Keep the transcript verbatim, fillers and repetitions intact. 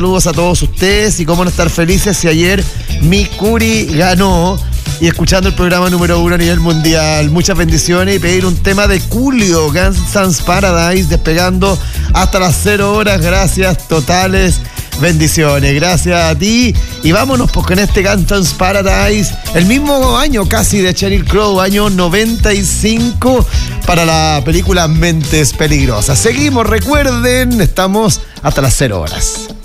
Saludos a todos ustedes y cómo no estar felices si ayer mi Curi ganó y escuchando el programa número uno a nivel mundial. Muchas bendiciones y pedir un tema de Julio, Gangsta's Paradise, despegando hasta las cero horas. Gracias totales, bendiciones, gracias a ti. Y vámonos pues con este Gangsta's Paradise, el mismo año casi de Sheryl Crow, año noventa y cinco, para la película Mentes Peligrosas. Seguimos, recuerden, estamos hasta las cero horas.